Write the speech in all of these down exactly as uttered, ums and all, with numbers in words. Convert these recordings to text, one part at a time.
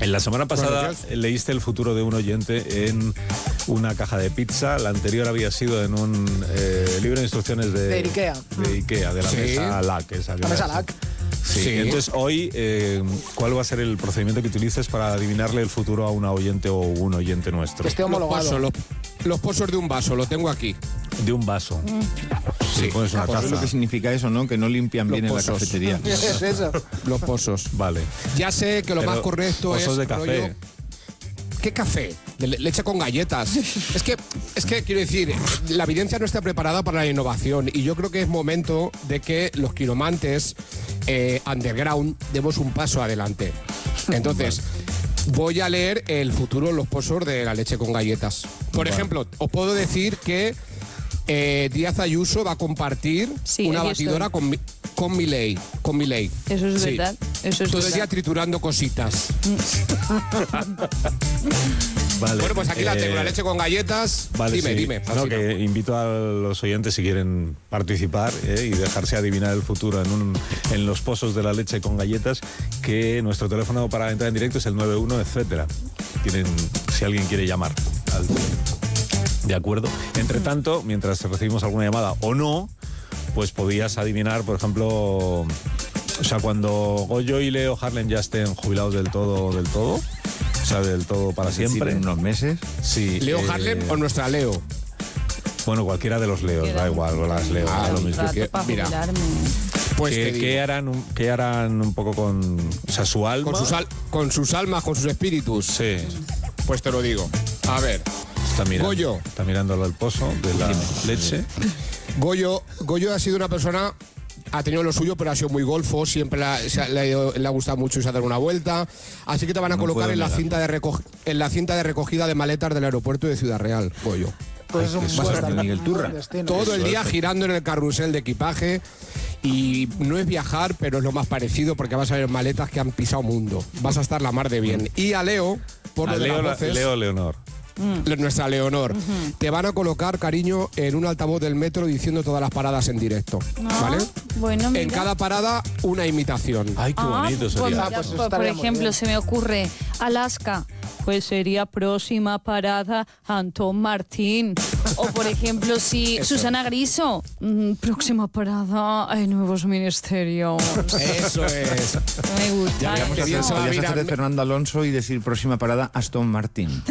En la semana pasada leíste el futuro de un oyente en una caja de pizza. La anterior había sido en un eh, libro de instrucciones de, de Ikea. De Ikea, de la Sí. mesa L A C. Esa que La mesa era- L A C. Sí. Sí. Entonces, hoy, eh, ¿cuál va a ser el procedimiento que utilices para adivinarle el futuro a una oyente o un oyente nuestro? Esté Los homologado. pozos, los, los pozos de un vaso, lo tengo aquí. De un vaso. Sí, pones una Pues es taza. lo que significa eso, ¿no? Que no limpian Los bien en la pozos. cafetería. ¿Qué es eso? Los pozos. Vale. Ya sé que lo Pero más correcto es... pozos de café. rollo- ¿Qué café? De le- leche con galletas. Es que, es que, quiero decir, la evidencia no está preparada para la innovación y yo creo que es momento de que los quiromantes eh, underground demos un paso adelante. Entonces, voy a leer el futuro de los pozos de la leche con galletas. Por ejemplo, os puedo decir que eh, Díaz Ayuso va a compartir Sí, una aquí batidora estoy. con, mi- con Milei. Con Milei. Eso es Sí. verdad. Eso es Todo el verdad. día triturando cositas. Vale. Bueno, pues aquí la tengo, Eh, la leche con galletas. Vale, dime, sí. dime. No, Fácil. que invito a los oyentes si quieren participar eh, y dejarse adivinar el futuro en, un, en los pozos de la leche con galletas, que nuestro teléfono para entrar en directo es el nueve uno, etcétera. Tienen, si alguien quiere llamar. al- De acuerdo. Entre tanto, mientras recibimos alguna llamada o no, pues podías adivinar, por ejemplo, o sea, cuando Goyo y Leo Harlem ya estén jubilados del todo, del todo, o sea, del todo para Es decir, siempre. en unos meses. Sí, ¿Leo eh, Harlem o nuestra Leo? Bueno, cualquiera de los Leos, Queda da un- igual, o las Leo, Ah, da lo Un mismo. rato que- para mira. jubilarme. Pues te ¿Qué, digo, qué harán, un- qué harán un poco con, o sea, su alma? con, sus al- con sus almas, con sus espíritus. Sí, Pues te lo digo. A ver, está mirando, Goyo. está mirando al pozo de la leche. Goyo, Goyo ha sido una persona, ha tenido lo suyo, pero ha sido muy golfo, siempre le ha, se ha- le ha ido- le ha gustado mucho irse a dar una vuelta. Así que te van a No colocar puedo en la, negarlo. cinta de reco- en la cinta de recogida de maletas del aeropuerto de Ciudad Real, Goyo. Pues es un Eso buen es de Miguel Turra. destino. Todo el día girando en el carrusel de equipaje y no es viajar, pero es lo más parecido porque vas a ver maletas que han pisado mundo. Vas a estar la mar de bien. Y a Leo, por A lo de Leo, las voces, Leo Leonor. le- nuestra Leonor, te van a colocar, cariño, en un altavoz del metro diciendo todas las paradas en directo. Ah, ¿Vale? Bueno, mira. En cada parada, una imitación. Ay, qué Ah, bonito pues sería. mira, Ah, pues eso por- por estaría muy ejemplo, bien. se me ocurre Alaska, pues sería próxima parada Antón Martín. O por ejemplo, si Eso. Susana Griso, mm, próxima parada hay nuevos ministerios. Eso es. Me gusta. Ya veamos eso. qué bien se va a Podrías mirar. hacer de Fernando Alonso y decir próxima parada Aston Martin.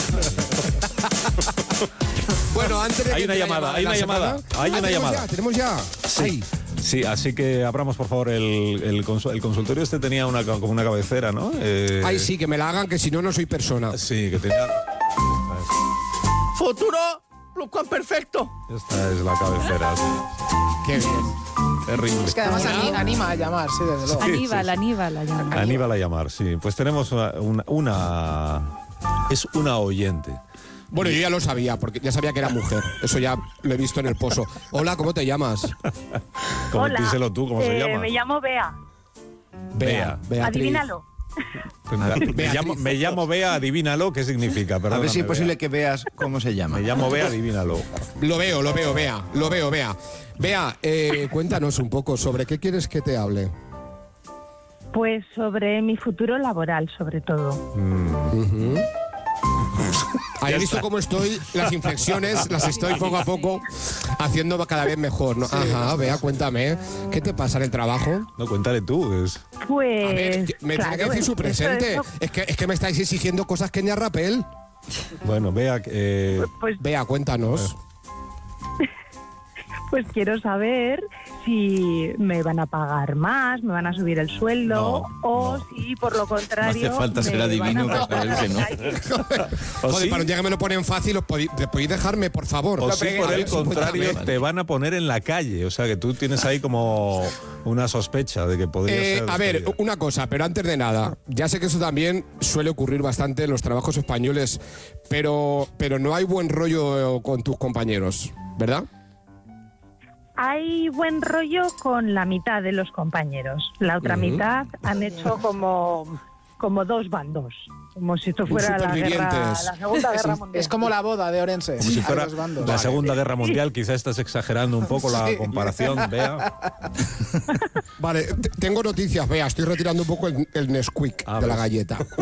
Bueno, antes de Hay que una entre la llamada, de hay la una llamada, semana- hay Ah, una tenemos llamada. Ya, tenemos ya. Ay. Sí, así que abramos por favor el, el, consu- el consultorio. Este tenía una, como una cabecera, ¿no? Eh, Ay, sí, que me la hagan, que si no, no soy persona. Sí, que tenía... Futuro, perfecto. Esta es la cabecera. sí. Qué bien. Terrible. Es que además ani- anima a llamar, sí, desde luego. Aníbal, Aníbal, la llama. Aníbal a llamar, sí. Pues tenemos una, una, una- es una oyente. Bueno, yo ya lo sabía, porque ya sabía que era mujer. Eso ya lo he visto en el pozo. Hola, ¿cómo te llamas? ¿Cómo, Hola, díselo tú, ¿cómo se eh, llama? Me llamo Bea. Bea. Beatriz. Adivínalo. Me llamo, me llamo Bea, adivínalo, ¿qué significa? A ver si es Perdóname, posible Bea. que veas cómo se llama. Me llamo Bea, adivínalo. Lo veo, lo veo, Bea. Lo veo, Bea. Bea, eh, cuéntanos un poco sobre qué quieres que te hable. Pues sobre mi futuro laboral, sobre todo. ¿Has visto cómo estoy? Las inflexiones las estoy poco a poco haciendo cada vez mejor, ¿no? Ajá, Bea, cuéntame. ¿Qué te pasa en el trabajo? No, cuéntale tú. Es... Pues. A ver, me claro, tiene que decir su esto- presente. esto- Es que, es que me estáis exigiendo cosas que ni a Rapel. Bueno, Bea, eh, Pues, Bea, cuéntanos. pues quiero saber si me van a pagar más, me van a subir el sueldo No, o no. si por lo contrario. No hace falta me ser van a adivino para pagar saber que no. más. o Joder, sí, para un día que me lo ponen fácil, ¿os podéis, ¿podéis dejarme, por favor? o Lo sí, pegué. por A el ver, contrario, cuéntame. te van a poner en la calle. O sea, que tú tienes ahí como una sospecha de que podría Eh, ser... a ver, despedida. una cosa, pero antes de nada, ya sé que eso también suele ocurrir bastante en los trabajos españoles, pero, pero no hay buen rollo con tus compañeros, ¿verdad? Hay buen rollo con la mitad de los compañeros. La otra Ujú. mitad han hecho como, como dos bandos. Como si esto fuera la, guerra, supervivientes. la Segunda Guerra Es, Mundial. es como la boda de Orense. Como si Hay fuera dos bandos. la Segunda Guerra Mundial, quizá estás exagerando un poco la Sí. comparación, Bea. Vale, t- tengo noticias, vea, estoy retirando un poco el, el Nesquik A de la ver. galleta.